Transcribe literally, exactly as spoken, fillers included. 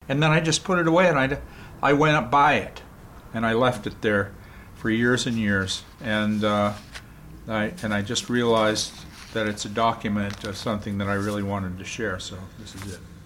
and then I just put it away, and I, I went up by it, and I left it there for years and years, and uh, I and I just realized that it's a document of something that I really wanted to share. So this is it.